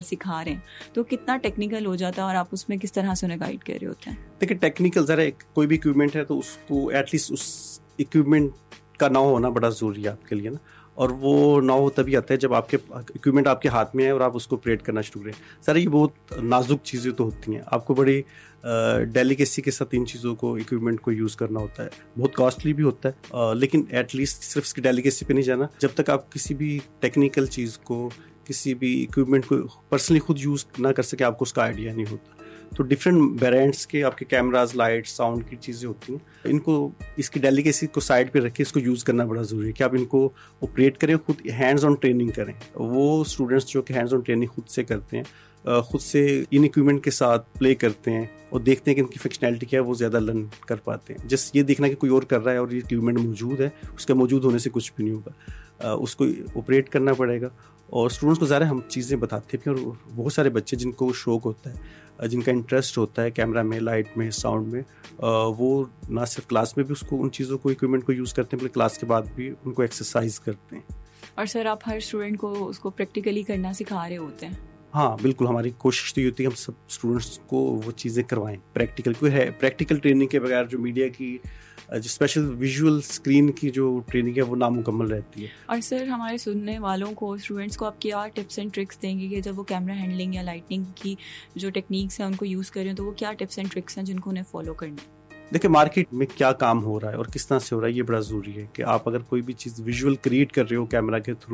सिखा रहे हैं, तो कितना टेक्निकल हो जाता है और आप उसमें किस तरह से उन्हें गाइड कर रहे होते हैं? देखिए, टेक्निकल ज़रा कोई भी इक्विपमेंट है तो उसको एटलीस्ट उस इक्विपमेंट का नाम होना बड़ा ज़रूरी है आपके लिए ना, और वो नाम तभी आता है जब आपके इक्विपमेंट आपके हाथ में है और आप उसको ऑपरेट करना शुरू करें। सर ये बहुत नाजुक चीज़ें तो होती हैं, आपको बड़ी डेलिकेसी के साथ इन चीज़ों को इक्विपमेंट को यूज़ करना होता है, बहुत कॉस्टली भी होता है, लेकिन एटलीस्ट सिर्फ इसकी डेलिकेसी पे नहीं जाना। जब तक आप किसी भी टेक्निकल चीज़ को, किसी भी इक्विपमेंट को पर्सनली खुद यूज़ ना कर सके, आपको उसका आइडिया नहीं होता। तो डिफरेंट वेरिएंट्स के आपके कैमराज, लाइट, साउंड की चीज़ें होती हैं, इनको इसकी डेलिकेसी को साइड पे रख के इसको यूज़ करना बड़ा ज़रूरी है कि आप इनको ऑपरेट करें, खुद हैंड्स ऑन ट्रेनिंग करें। वो स्टूडेंट्स जो कि हैंड्स ऑन ट्रेनिंग खुद से करते हैं, खुद से इन इक्विपमेंट के साथ प्ले करते हैं और देखते हैं कि इनकी फंक्शनैलिटी क्या है, वो ज़्यादा लर्न कर पाते हैं। जस्ट ये देखना कि कोई और कर रहा है और ये इक्विपमेंट मौजूद है, उसके मौजूद होने से कुछ भी नहीं होगा, उसको ऑपरेट करना पड़ेगा। और स्टूडेंट्स को ज़्यादा हम चीज़ें बताते हैं, और बहुत सारे बच्चे जिनको शौक होता है, जिनका इंटरेस्ट होता है कैमरा में, लाइट में, साउंड में, वो ना सिर्फ क्लास में भी उसको उन चीज़ों को, इक्विपमेंट को यूज़ करते हैं, बल्कि क्लास के बाद भी उनको एक्सरसाइज करते हैं। और सर आप हर स्टूडेंट को उसको प्रैक्टिकली करना सिखा रहे होते हैं? हाँ बिल्कुल, हमारी कोशिश तो ये होती है कि हम सब स्टूडेंट्स को वो चीज़ें करवाएं प्रैक्टिकल, क्योंकि है प्रैक्टिकल ट्रेनिंग के बगैर जो मीडिया की जो स्पेशल विजुअल स्क्रीन की जो ट्रेनिंग है वो नामुकम्मल रहती है। और सर हमारे सुनने वालों को, स्टूडेंट्स को आप क्या टिप्स एंड ट्रिक्स देंगे कि जब वो कैमरा हैंडलिंग या लाइटिंग की जो टेक्निक्स हैं उनको यूज़ कर रहे हैं, तो वो क्या टिप्स एंड ट्रिक्स हैं जिनको उन्हें फॉलो करना है? देखिए, मार्केट में क्या काम हो रहा है और किस तरह से हो रहा है, ये बड़ा ज़रूरी है कि आप अगर कोई भी चीज़ विजुअल क्रिएट कर रहे हो कैमरा के थ्रू,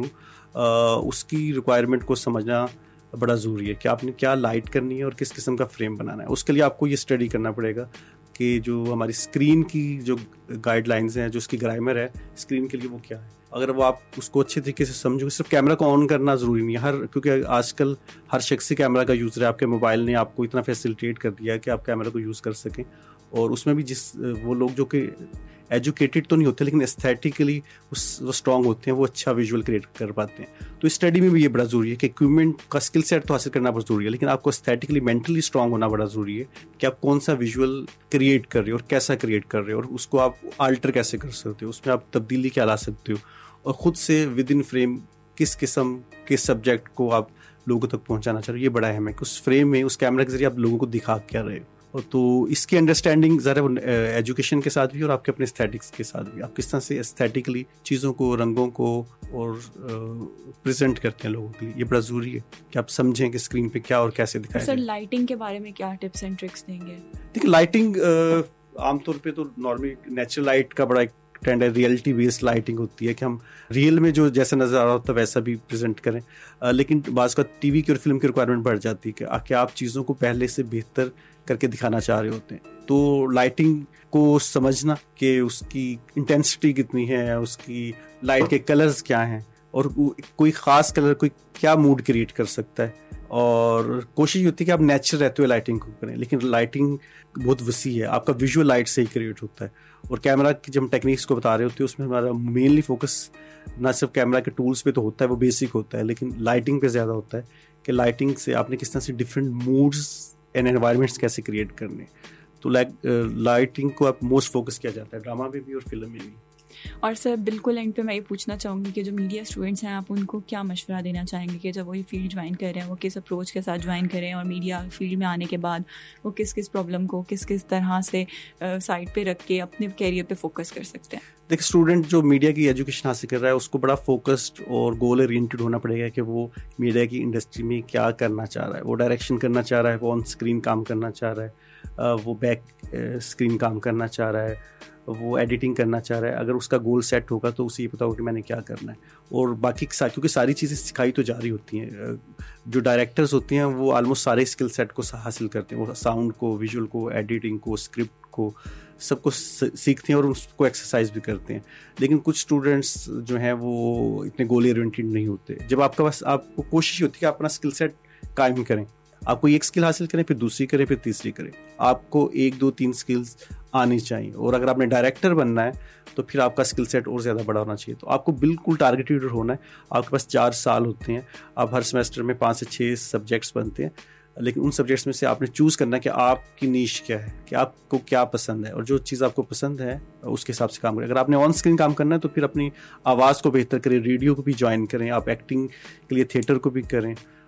उसकी रिक्वायरमेंट को समझना बड़ा ज़रूरी है कि आपने क्या लाइट करनी है और किस किस्म का फ्रेम बनाना है। उसके लिए आपको ये स्टडी करना पड़ेगा कि जो हमारी स्क्रीन की जो गाइडलाइंस हैं, जो उसकी ग्रामर है स्क्रीन के लिए, वो क्या है। अगर वो आप उसको अच्छे तरीके से समझोगे, सिर्फ कैमरा को ऑन करना ज़रूरी नहीं है, क्योंकि आजकल हर शख्स कैमरा का यूज़र है, आपके मोबाइल ने आपको इतना फैसिलिटेट कर दिया है कि आप कैमरा को यूज़ कर सकें। और उसमें भी वो लोग जो कि एजुकेटेड तो नहीं होते लेकिन एस्थेटिकली वो स्ट्रॉन्ग होते हैं, वो अच्छा विजुअल क्रिएट कर पाते हैं। तो स्टडी में भी ये बड़ा ज़रूरी है कि इक्विपमेंट का स्किल सेट तो हासिल करना बहुत ज़रूरी है, लेकिन आपको एस्थेटिकली, मेंटली स्ट्रॉन्ग होना बड़ा ज़रूरी है कि आप कौन सा विजुअल क्रिएट कर रहे हो और कैसा क्रिएट कर रहे हो, और उसको आप आल्टर कैसे कर सकते हो, उसमें आप तब्दीली क्या ला सकते हो, और ख़ुद से विद इन फ्रेम किस किस्म के सब्जेक्ट को आप लोगों तक पहुँचाना चाह रहे हो। ये बड़ा अहम है कि उस फ्रेम में, उस कैमरा के जरिए आप लोगों को दिखा क्या रहे हो। तो इसकी अंडरस्टैंडिंग ज़रा एजुकेशन के साथ भी और आपके अपने एस्थेटिक्स के साथ भी, आप किस तरह से एस्थेटिकली चीज़ों को, रंगों को और प्रेजेंट करते हैं लोगों के लिए, ये बड़ा ज़रूरी है कि आप समझें कि स्क्रीन पे क्या और कैसे दिखाया जाए। सर लाइटिंग के बारे में क्या टिप्स एंड ट्रिक्स देंगे? देखिए, लाइटिंग आमतौर पे तो नॉर्मली नेचुरल लाइट का बड़ा ट्रेंड है, रियलिटी बेस्ड लाइटिंग होती है कि हम रियल में जो जैसा नज़र आ रहा होता है वैसा भी प्रेजेंट करें, लेकिन बाज़ का टीवी की और फिल्म की रिक्वायरमेंट बढ़ जाती है कि आप चीज़ों को पहले से बेहतर करके दिखाना चाह रहे होते हैं। तो लाइटिंग को समझना कि उसकी इंटेंसिटी कितनी है, उसकी लाइट के कलर्स क्या हैं, और कोई ख़ास कलर कोई क्या मूड क्रिएट कर सकता है, और कोशिश होती है कि आप नेचुरल रहते हुए लाइटिंग को करें। लेकिन लाइटिंग बहुत वसी है, आपका विजुअल लाइट से ही क्रिएट होता है, और कैमरा की जब हम टेक्निक्स को बता रहे होते हैं उसमें हमारा मेनली फोकस ना सिर्फ कैमरा के टूल्स पे तो होता है, वो बेसिक होता है, लेकिन लाइटिंग पे ज़्यादा होता है कि लाइटिंग से आपने किस तरह से डिफरेंट मूड्स एंड एनवायरनमेंट्स कैसे क्रिएट करने। तो लाइटिंग को आप मोस्ट फोकस किया जाता है ड्रामा में भी और फिल्म में भी। और सर बिल्कुल एंड पे मैं ये पूछना चाहूँगी कि जो मीडिया स्टूडेंट्स हैं, आप उनको क्या मशवरा देना चाहेंगे कि जब वो ये फील्ड ज्वाइन कर रहे हैं, वो किस अप्रोच के साथ ज्वाइन करें, और मीडिया फील्ड में आने के बाद वो किस किस प्रॉब्लम को किस किस तरह से साइड पे रख के अपने कैरियर पे फोकस कर सकते हैं? देखिए, स्टूडेंट जो मीडिया की एजुकेशन हासिल कर रहा है उसको बड़ा फोकस्ड और गोल ओरिएंटेड होना पड़ेगा कि वो मीडिया की इंडस्ट्री में क्या करना चाह रहा है, वो डायरेक्शन करना चाह रहा है, वो ऑन स्क्रीन काम करना चाह रहा है, वो बैक स्क्रीन काम करना चाह रहा है, वो एडिटिंग करना चाह रहा है। अगर उसका गोल सेट होगा तो उसे ये पता होगा कि मैंने क्या करना है, और बाकी क्योंकि सारी चीज़ें सिखाई तो जा रही होती हैं, जो डायरेक्टर्स होते हैं वो ऑलमोस्ट सारे स्किल सेट को हासिल करते हैं, वो साउंड को, विजुअल को, एडिटिंग को, स्क्रिप्ट को, सबको सीखते हैं और उसको एक्सरसाइज भी करते हैं। लेकिन कुछ स्टूडेंट्स जो हैं वो इतने गोल ओरिएंटेड नहीं होते। जब आपका पास, आपको कोशिश होती है कि आप अपना स्किल सेट कायम करें, आपको एक स्किल हासिल करें, फिर दूसरी करें, फिर तीसरी करें, आपको 1 2 3 स्किल्स आनी चाहिए। और अगर आपने डायरेक्टर बनना है तो फिर आपका स्किल सेट और ज़्यादा बड़ा होना चाहिए। तो आपको बिल्कुल टारगेटेड होना है। आपके पास 4 साल होते हैं, आप हर सेमेस्टर में 5 से 6 सब्जेक्ट्स बनते हैं, लेकिन उन सब्जेक्ट्स में से आपने चूज़ करना है कि आपकी नीश क्या है, कि आपको क्या पसंद है, और जो चीज़ आपको पसंद है उसके हिसाब से काम करें। अगर आपने ऑन स्क्रीन काम करना है तो फिर अपनी आवाज़ को बेहतर करें, रेडियो को भी ज्वाइन करें, आप एक्टिंग के लिए थिएटर को भी करें,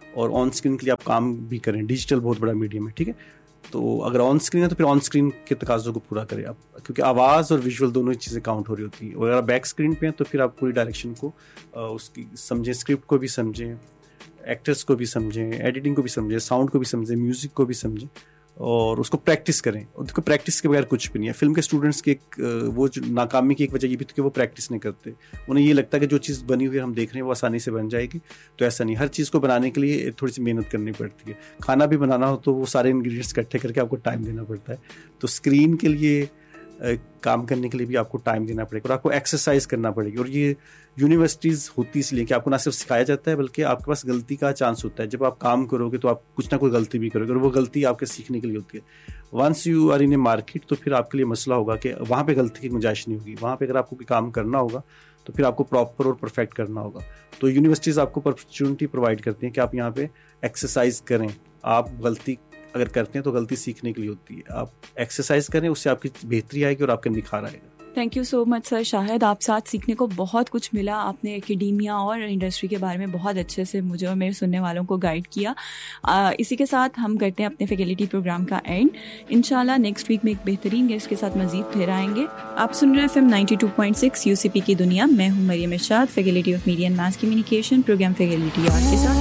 और ऑन स्क्रीन के लिए आप काम भी करें। डिजिटल बहुत बड़ा मीडियम है, ठीक है। तो अगर ऑन स्क्रीन है तो फिर ऑन स्क्रीन के तकाज़ों को पूरा करें आप, क्योंकि आवाज़ और विजुअल दोनों ही चीज़ें काउंट हो रही होती हैं। और अगर बैक स्क्रीन पे हैं तो फिर आप पूरी डायरेक्शन को उसकी समझें, स्क्रिप्ट को भी समझें, एक्टर्स को भी समझें, एडिटिंग को भी समझें, साउंड को भी समझें, म्यूज़िक को भी समझें और उसको प्रैक्टिस करें। और देखो प्रैक्टिस के बगैर कुछ भी नहीं है। फिल्म के स्टूडेंट्स की वो जो नाकामी की एक वजह ये भी थी कि वो प्रैक्टिस नहीं करते। उन्हें ये लगता है कि जो चीज़ बनी हुई है हम देख रहे हैं वो आसानी से बन जाएगी, तो ऐसा नहीं। हर चीज़ को बनाने के लिए थोड़ी सी मेहनत करनी पड़ती है। खाना भी बनाना हो तो वो सारे इंग्रेडिएंट्स इकट्ठे करके आपको टाइम देना पड़ता है। तो स्क्रीन के लिए काम करने के लिए भी आपको टाइम देना पड़ेगा और आपको एक्सरसाइज करना पड़ेगी। और ये यूनिवर्सिटीज़ होती इसलिए कि आपको ना सिर्फ सिखाया जाता है बल्कि आपके पास गलती का चांस होता है। जब आप काम करोगे तो आप कुछ ना कोई गलती भी करोगे और वो गलती आपके सीखने के लिए होती है। Once you are in A market तो फिर आपके लिए मसला होगा कि वहाँ पे गलती की गुंजाइश नहीं होगी। वहाँ पे अगर आपको कोई काम करना होगा तो फिर आपको प्रॉपर और परफेक्ट करना होगा। तो यूनिवर्सिटीज़ आपको अपॉर्चुनिटी प्रोवाइड करती हैं कि आप यहाँ पे एक्सरसाइज करें। आप गलती अगर करते हैं तो गलती सीखने के लिए होती है। आप एक्सरसाइज करें, उससे आपकी बेहतरी आएगी और आपका निखार आएगा। Thank you so much sir Shahid, आप साथ सीखने को बहुत कुछ मिला। आपने एकेडेमिया और इंडस्ट्री के बारे में बहुत अच्छे से मुझे और मेरे सुनने वालों को गाइड किया। इसी के साथ हम करते हैं अपने फैकल्टी प्रोग्राम का एंड। इंशाल्लाह नेक्स्ट वीक में एक बेहतरीन गेस्ट के साथ मजीद फिर आएंगे। आप सुन रहे हैं FM 92.6 UCP की दुनिया। मैं हूँ मरियम इरशाद, faculty of media and mass communication, programme faculty के साथ।